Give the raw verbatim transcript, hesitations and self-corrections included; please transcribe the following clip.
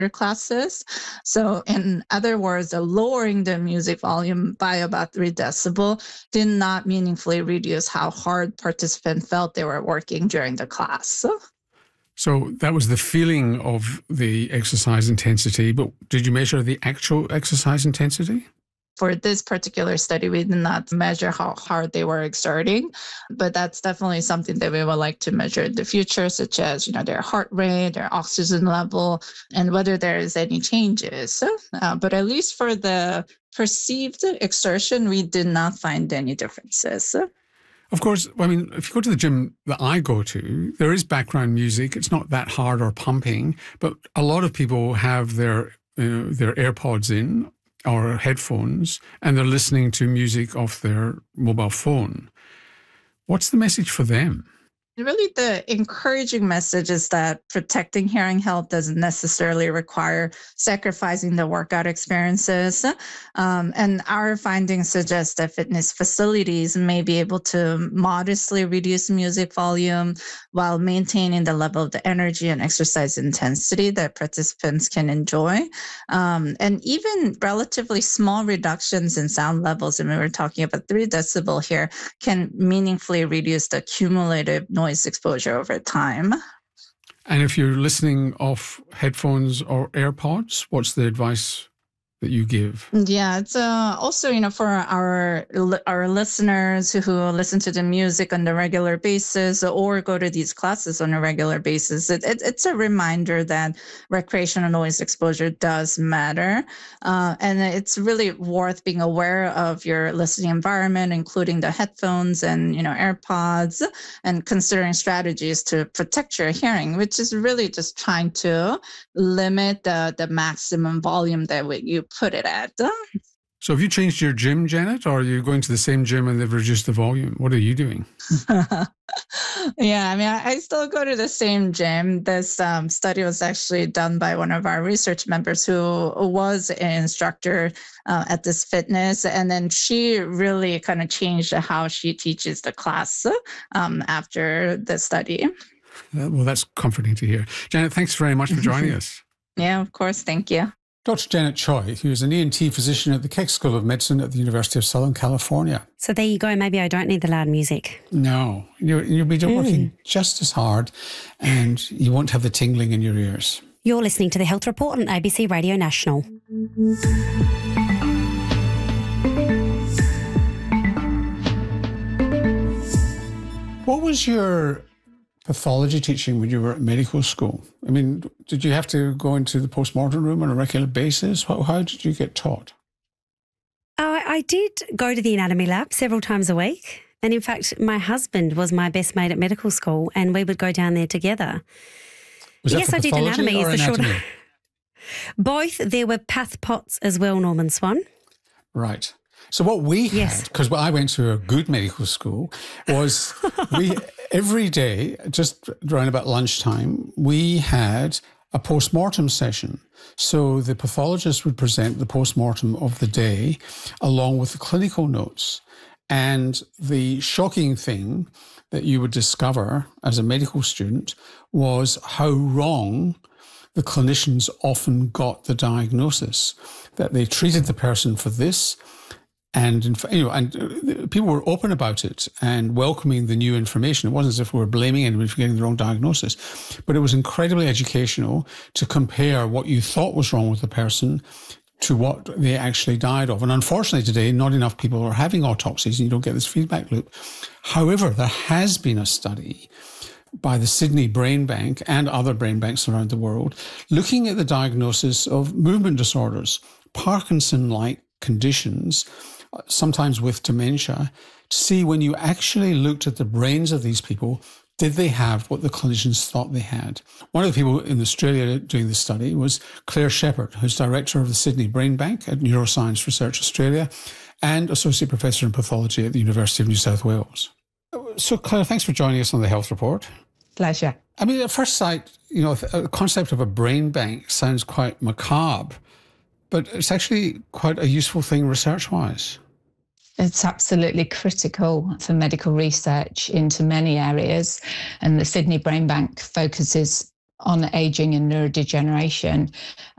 classes. So in other words, uh, lowering the music volume by about three decibel did not meaningfully reduce how hard participants felt they were working during the class. So that was the feeling of the exercise intensity, but did you measure the actual exercise intensity? For this particular study, we did not measure how hard they were exerting, but that's definitely something that we would like to measure in the future, such as, you know, their heart rate, their oxygen level, and whether there is any changes. Uh, but at least for the perceived exertion, we did not find any differences. Of course, I mean, if you go to the gym that I go to, there is background music. It's not that hard or pumping, but a lot of people have their you know, their AirPods in or headphones, and they're listening to music off their mobile phone. What's the message for them? Really, the encouraging message is that protecting hearing health doesn't necessarily require sacrificing the workout experiences. Um, and our findings suggest that fitness facilities may be able to modestly reduce music volume while maintaining the level of the energy and exercise intensity that participants can enjoy. Um, and even relatively small reductions in sound levels, and we were talking about three decibel here, can meaningfully reduce the cumulative noise exposure over time. And if you're listening off headphones or AirPods, what's the advice that you give? Yeah, it's uh, also, you know, for our our listeners who listen to the music on a regular basis or go to these classes on a regular basis, it, it, it's a reminder that recreational noise exposure does matter. Uh, and it's really worth being aware of your listening environment, including the headphones and, you know, AirPods, and considering strategies to protect your hearing, which is really just trying to limit the, the maximum volume that you put it at. So have you changed your gym, Janet, or are you going to the same gym and they've reduced the volume? What are you doing? Yeah, I mean, I still go to the same gym. This um, study was actually done by one of our research members who was an instructor uh, at this fitness. And then she really kind of changed how she teaches the class um, after the study. Uh, well, that's comforting to hear. Janet, thanks very much for joining us. Yeah, of course. Thank you. Doctor Janet Choi, who is an E N T physician at the Keck School of Medicine at the University of Southern California. So there you go. Maybe I don't need the loud music. No, you'll, you'll be Mm. working just as hard and you won't have the tingling in your ears. You're listening to The Health Report on A B C Radio National. What was your pathology teaching when you were at medical school? I mean, did you have to go into the postmortem room on a regular basis? How, how did you get taught? Uh, I did go to the anatomy lab several times a week. And in fact, my husband was my best mate at medical school and we would go down there together. Was that yes, for I did pathology anatomy. or Is the short. anatomy? Both. There were path pots as well, Norman Swan. Right. So what we Yes. had, because I went to a good medical school, was we every day, just around about lunchtime, we had a post-mortem session. So the pathologist would present the post-mortem of the day along with the clinical notes. And the shocking thing that you would discover as a medical student was how wrong the clinicians often got the diagnosis, that they treated the person for this. And in fact, you know, and people were open about it and welcoming the new information. It wasn't as if we were blaming anybody for getting the wrong diagnosis, but it was incredibly educational to compare what you thought was wrong with the person to what they actually died of. And unfortunately today, not enough people are having autopsies and you don't get this feedback loop. However, there has been a study by the Sydney Brain Bank and other brain banks around the world looking at the diagnosis of movement disorders, Parkinson-like conditions, sometimes with dementia, to see when you actually looked at the brains of these people, did they have what the clinicians thought they had? One of the people in Australia doing the study was Claire Shepherd, who's director of the Sydney Brain Bank at Neuroscience Research Australia and associate professor in pathology at the University of New South Wales. So Claire, thanks for joining us on the Health Report. Pleasure. I mean, at first sight, you know, the concept of a brain bank sounds quite macabre, but it's actually quite a useful thing research-wise. It's absolutely critical for medical research into many areas. And the Sydney Brain Bank focuses on aging and neurodegeneration.